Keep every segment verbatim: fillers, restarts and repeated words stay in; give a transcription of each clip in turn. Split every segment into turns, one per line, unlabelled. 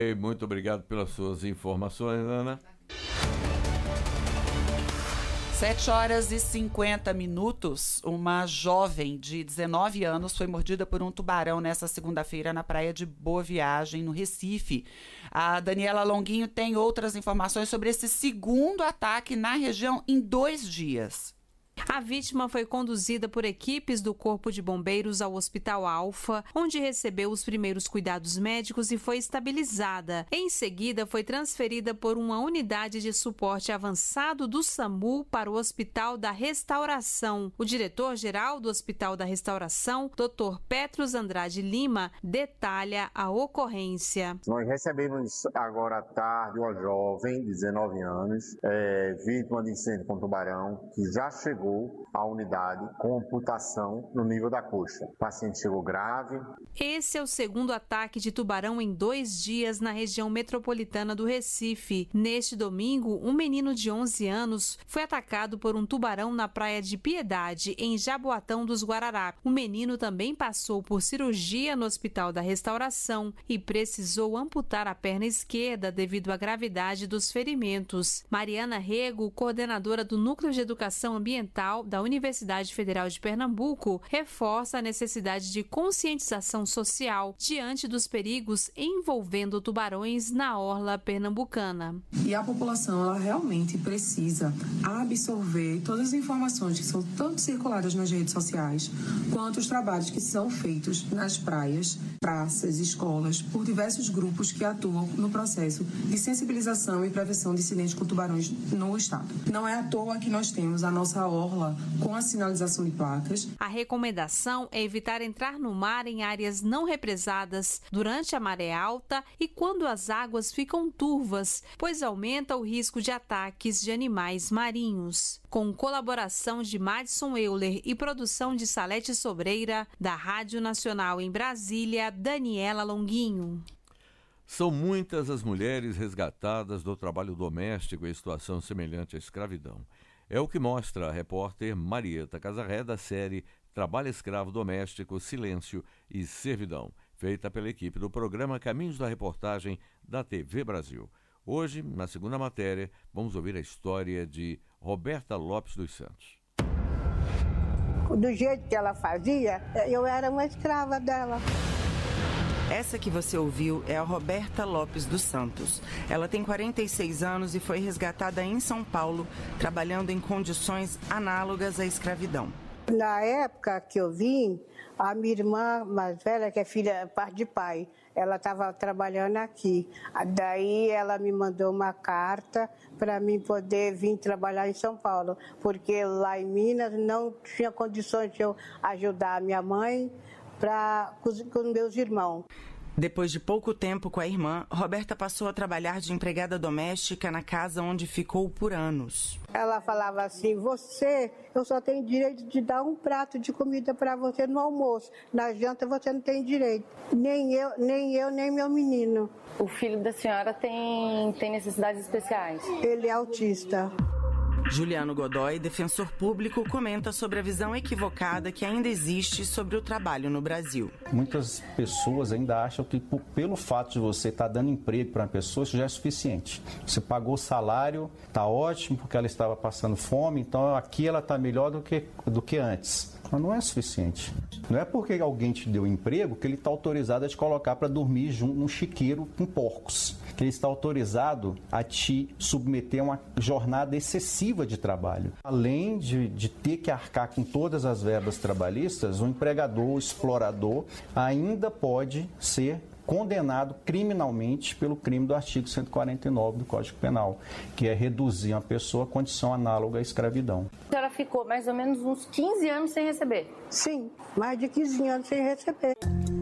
Muito obrigado pelas suas informações, Ana.
sete horas e cinquenta minutos, uma jovem de dezenove anos foi mordida por um tubarão nesta segunda-feira na praia de Boa Viagem, no Recife. A Daniela Longuinho tem outras informações sobre esse segundo ataque na região em dois dias.
A vítima foi conduzida por equipes do Corpo de Bombeiros ao Hospital Alfa, onde recebeu os primeiros cuidados médicos e foi estabilizada. Em seguida, foi transferida por uma unidade de suporte avançado do SAMU para o Hospital da Restauração. O diretor-geral do Hospital da Restauração, doutor Petros Andrade Lima, detalha a ocorrência.
Nós recebemos agora à tarde uma jovem de dezenove anos, é, vítima de incêndio com tubarão, que já chegou à unidade com amputação no nível da coxa. O paciente chegou grave.
Esse é o segundo ataque de tubarão em dois dias na região metropolitana do Recife. Neste domingo, um menino de onze anos foi atacado por um tubarão na praia de Piedade, em Jaboatão dos Guararapes. O menino também passou por cirurgia no Hospital da Restauração e precisou amputar a perna esquerda devido à gravidade dos ferimentos. Mariana Rego, coordenadora do Núcleo de Educação Ambiental da Universidade Federal de Pernambuco, reforça a necessidade de conscientização social diante dos perigos envolvendo tubarões na orla pernambucana.
E a população, ela realmente precisa absorver todas as informações que são tanto circuladas nas redes sociais, quanto os trabalhos que são feitos nas praias, praças, escolas, por diversos grupos que atuam no processo de sensibilização e prevenção de incidentes com tubarões no estado. Não é à toa que nós temos a nossa orla com a sinalização de placas.
A recomendação é evitar entrar no mar em áreas não represadas durante a maré alta e quando as águas ficam turvas, pois aumenta o risco de ataques de animais marinhos. Com colaboração de Madison Euler e produção de Salete Sobreira, da Rádio Nacional em Brasília, Daniela Longuinho.
São muitas as mulheres resgatadas do trabalho doméstico em situação semelhante à escravidão. É o que mostra a repórter Marieta Casarré da série Trabalho Escravo Doméstico, Silêncio e Servidão, feita pela equipe do programa Caminhos da Reportagem da T V Brasil. Hoje, na segunda matéria, vamos ouvir a história de Roberta Lopes dos Santos.
Do jeito que ela fazia, eu era uma escrava dela.
Essa que você ouviu é a Roberta Lopes dos Santos. Ela tem quarenta e seis anos e foi resgatada em São Paulo, trabalhando em condições análogas à escravidão.
Na época que eu vim, a minha irmã mais velha, que é filha parte de pai, ela estava trabalhando aqui. Daí ela me mandou uma carta para mim poder vir trabalhar em São Paulo, porque lá em Minas não tinha condições de eu ajudar a minha mãe Pra, com meus irmãos.
Depois de pouco tempo com a irmã, Roberta passou a trabalhar de empregada doméstica na casa onde ficou por anos.
Ela falava assim, você, eu só tenho direito de dar um prato de comida para você no almoço. Na janta você não tem direito. Nem eu, nem eu, nem meu menino.
O filho da senhora tem, tem necessidades especiais?
Ele é autista.
Juliano Godoy, defensor público, comenta sobre a visão equivocada que ainda existe sobre o trabalho no Brasil.
Muitas pessoas ainda acham que pelo fato de você estar dando emprego para uma pessoa, isso já é suficiente. Você pagou o salário, está ótimo porque ela estava passando fome, então aqui ela está melhor do que, do que antes. Mas não é suficiente. Não é porque alguém te deu emprego que ele está autorizado a te colocar para dormir junto num chiqueiro com porcos. Que ele está autorizado a te submeter a uma jornada excessiva de trabalho. Além de, de ter que arcar com todas as verbas trabalhistas, o empregador, o explorador, ainda pode ser condenado criminalmente pelo crime do artigo cento e quarenta e nove do Código Penal, que é reduzir uma pessoa à condição análoga à escravidão.
A senhora ficou mais ou menos uns quinze anos sem receber?
Sim, mais de quinze anos sem receber.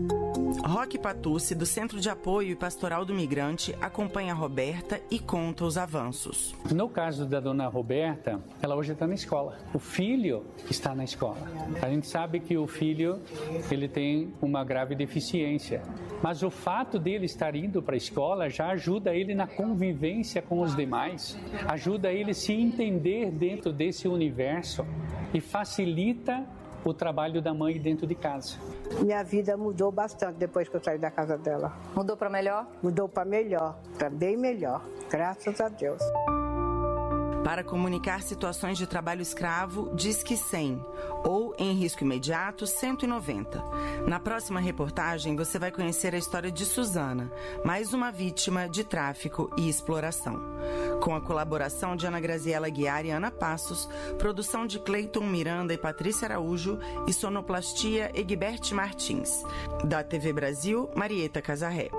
Roque Patucci, do Centro de Apoio e Pastoral do Migrante, acompanha a Roberta e conta os avanços.
No caso da dona Roberta, ela hoje está na escola. O filho está na escola. A gente sabe que o filho ele tem uma grave deficiência, mas o fato dele estar indo para a escola já ajuda ele na convivência com os demais, ajuda ele a se entender dentro desse universo e facilita o trabalho da mãe dentro de casa.
Minha vida mudou bastante depois que eu saí da casa dela.
Mudou para melhor?
Mudou para melhor, para bem melhor, graças a Deus.
Para comunicar situações de trabalho escravo, Disque cem ou, em risco imediato, cento e noventa. Na próxima reportagem, você vai conhecer a história de Suzana, mais uma vítima de tráfico e exploração. Com a colaboração de Ana Graziela Guiar e Ana Passos, produção de Cleiton Miranda e Patrícia Araújo e sonoplastia Egbert Martins. Da T V Brasil, Marieta Casarré.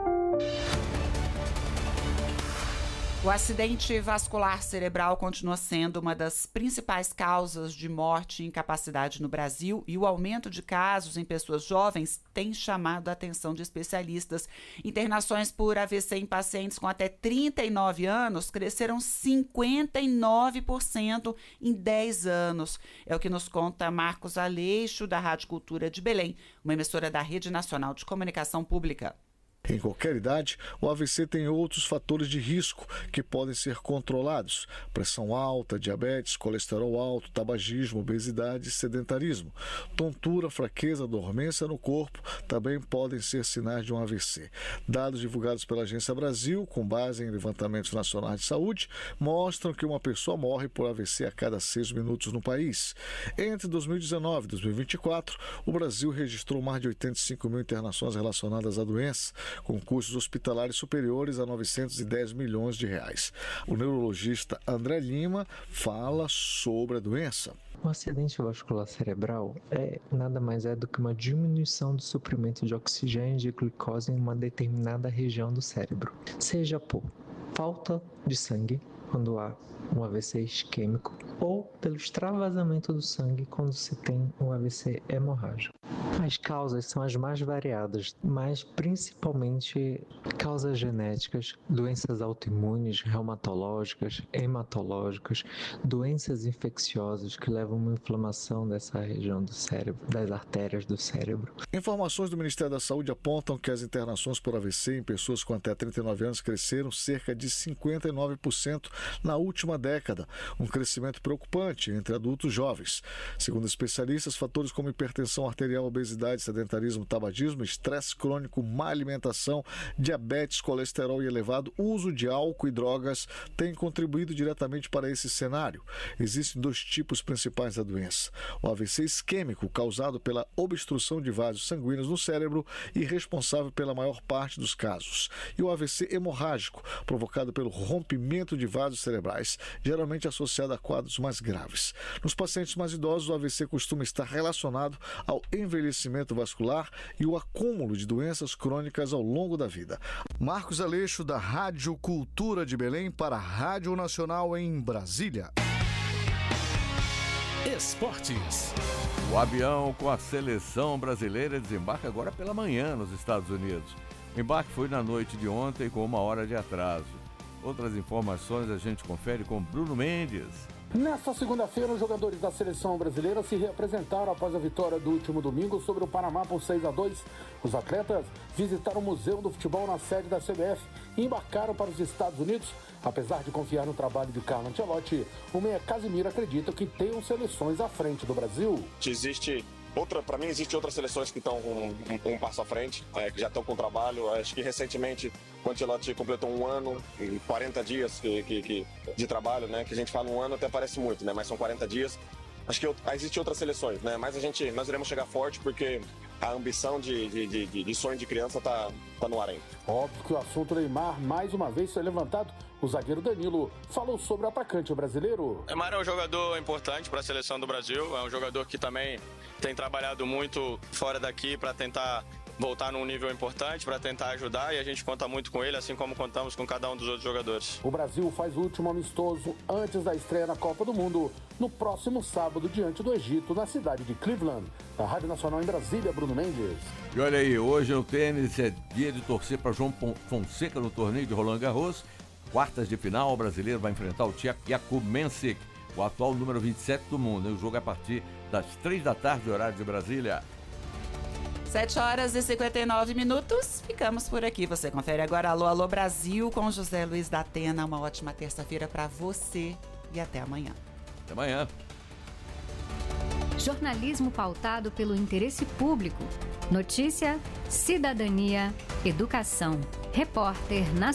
O acidente vascular cerebral continua sendo uma das principais causas de morte e incapacidade no Brasil, e o aumento de casos em pessoas jovens tem chamado a atenção de especialistas. Internações por A V C em pacientes com até trinta e nove anos cresceram cinquenta e nove por cento em dez anos. É o que nos conta Marcos Aleixo, da Rádio Cultura de Belém, uma emissora da Rede Nacional de Comunicação Pública.
Em qualquer idade, o A V C tem outros fatores de risco que podem ser controlados: pressão alta, diabetes, colesterol alto, tabagismo, obesidade e sedentarismo. Tontura, fraqueza, dormência no corpo também podem ser sinais de um A V C. Dados divulgados pela Agência Brasil, com base em levantamentos nacionais de saúde, mostram que uma pessoa morre por A V C a cada seis minutos no país. Entre dois mil e dezenove e dois mil e vinte e quatro, o Brasil registrou mais de oitenta e cinco mil internações relacionadas à doença, com custos hospitalares superiores a novecentos e dez milhões de reais. O neurologista André Lima fala sobre a doença.
O acidente vascular cerebral é nada mais é do que uma diminuição do suprimento de oxigênio e de glicose em uma determinada região do cérebro, seja por falta de sangue, quando há um A V C isquêmico, ou pelo extravasamento do sangue quando se tem um A V C hemorrágico. As causas são as mais variadas, mas principalmente causas genéticas, doenças autoimunes, reumatológicas, hematológicas, doenças infecciosas que levam a uma inflamação dessa região do cérebro, das artérias do cérebro.
Informações do Ministério da Saúde apontam que as internações por A V C em pessoas com até trinta e nove anos cresceram cerca de cinquenta e nove por cento na última década, um crescimento preocupante entre adultos jovens. Segundo especialistas, fatores como hipertensão arterial, obesidade, sedentarismo, tabagismo, estresse crônico, má alimentação, diabetes, colesterol e elevado uso de álcool e drogas têm contribuído diretamente para esse cenário. Existem dois tipos principais da doença: o A V C isquêmico, causado pela obstrução de vasos sanguíneos no cérebro e responsável pela maior parte dos casos, e o A V C hemorrágico, provocado pelo rompimento de vasos cerebrais, geralmente associado a quadros mais graves. Nos pacientes mais idosos, o A V C costuma estar relacionado ao envelhecimento vascular e o acúmulo de doenças crônicas ao longo da vida. Marcos Aleixo, da Rádio Cultura de Belém, para a Rádio Nacional em Brasília.
Esportes. O avião com a seleção brasileira desembarca agora pela manhã nos Estados Unidos. O embarque foi na noite de ontem com uma hora de atraso. Outras informações a gente confere com Bruno Mendes.
Nesta segunda-feira, os jogadores da seleção brasileira se reapresentaram após a vitória do último domingo sobre o Panamá por seis a dois. Os atletas visitaram o Museu do Futebol na sede da C B F e embarcaram para os Estados Unidos. Apesar de confiar no trabalho de Carlo Ancelotti, o meia Casimiro acredita que tenham seleções à frente do Brasil.
Existe outra, para mim, existe outras seleções que estão um, um, um passo à frente, é, que já estão com trabalho. Acho que recentemente o Ancelotti completou um ano e quarenta dias que, que, que, de trabalho, né? Que a gente fala um ano até parece muito, né? Mas são quarenta dias. Acho que existem outras seleções, né? Mas a gente, nós iremos chegar forte porque a ambição de, de, de, de sonho de criança tá, tá no ar ainda.
Óbvio que o assunto Neymar mais uma vez foi levantado. O zagueiro Danilo falou sobre o atacante brasileiro.
Neymar é um jogador importante para a seleção do Brasil. É um jogador que também tem trabalhado muito fora daqui para tentar voltar num nível importante, para tentar ajudar, e a gente conta muito com ele, assim como contamos com cada um dos outros jogadores.
O Brasil faz o último amistoso antes da estreia na Copa do Mundo, no próximo sábado, diante do Egito, na cidade de Cleveland. Da Rádio Nacional em Brasília, Bruno Mendes.
E olha aí, hoje no tênis é dia de torcer para João Fonseca no torneio de Roland Garros. Quartas de final, o brasileiro vai enfrentar o Jakub Mensik, o atual número vinte e sete do mundo. E o jogo é a partir das três da tarde, horário de Brasília.
sete horas e cinquenta e nove minutos, ficamos por aqui. Você confere agora Alô, Alô Brasil com José Luiz da Atena. Uma ótima terça-feira para você e até amanhã.
Até amanhã.
Jornalismo pautado pelo interesse público. Notícia, cidadania, educação. Repórter Nacional.